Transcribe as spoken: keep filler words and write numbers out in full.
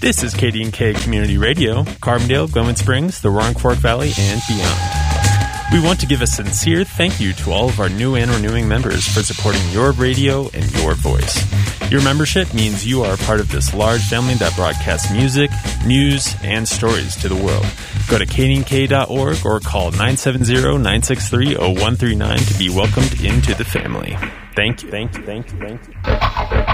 This is K D and K Community Radio, Carbondale, Glenwood Springs, the Roaring Fork Valley, and beyond. We want to give a sincere thank you to all of our new and renewing members for supporting your radio and your voice. Your membership means you are a part of this large family that broadcasts music, news, and stories to the world. Go to K D and K dot org or call nine seven zero, nine six three, zero one three nine to be welcomed into the family. Thank you, thank you, thank you, thank you.